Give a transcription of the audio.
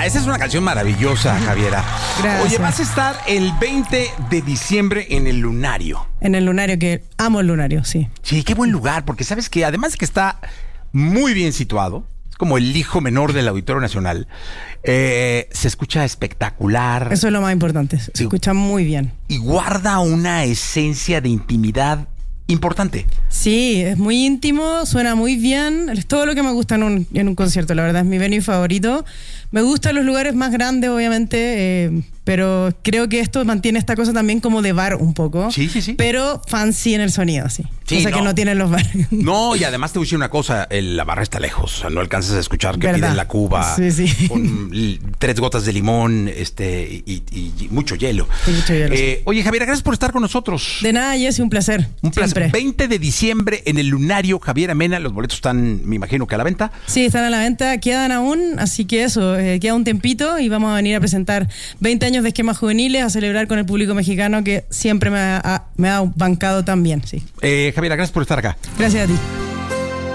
esa es una canción maravillosa, Javiera. Gracias. Oye, vas a estar el 20 de diciembre en el Lunario. En el Lunario, que amo el Lunario, sí. Sí, qué buen lugar, porque sabes que además de que está muy bien situado, es como el hijo menor del Auditorio Nacional, se escucha espectacular. Eso es lo más importante. Se escucha muy bien. Y guarda una esencia de intimidad importante. Sí, es muy íntimo, suena muy bien. Es todo lo que me gusta en un concierto, la verdad, es mi venue favorito. Me gustan los lugares más grandes, obviamente, pero creo que esto mantiene esta cosa también como de bar un poco. Sí, sí, sí. Pero fancy en el sonido, sí. Sí, cosa que no tienen los bares. No, y además te voy a decir una cosa, la barra está lejos, o sea, no alcanzas a escuchar que ¿verdad? piden la cuba Sí. con 3 gotas de limón y mucho hielo. Sí, mucho hielo, sí. Oye, Javiera, gracias por estar con nosotros. De nada, Jessy, un placer. Un placer. Siempre. 20 de diciembre en el Lunario, Javiera Mena. Los boletos están, me imagino que a la venta. Sí, están a la venta, quedan aún, así que eso, queda un tempito y vamos a venir a presentar 20 años de Esquemas Juveniles, a celebrar con el público mexicano que siempre me ha bancado tan bien, sí. Javiera, gracias por estar acá. Gracias a ti.